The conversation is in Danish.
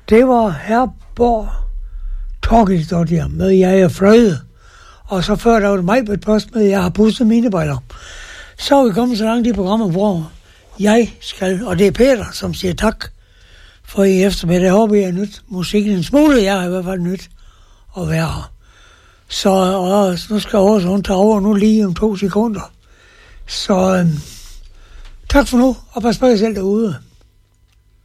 Det var Herborg Torgelsdottir med Jeg er Frøde. Og så før der var det mig på et post med Jeg har pudset mine briller. Så er vi kommet så langt i programmet, hvor jeg skal, og det er Peter, som siger tak for i eftermiddag. Jeg håber, jeg er nyt musikken en smule. Jeg er i hvert fald nyt at være her. Så nu skal Åsa, hun tage over nu lige om 2 sekunder. Så tak for nu, og pas på jer selv derude.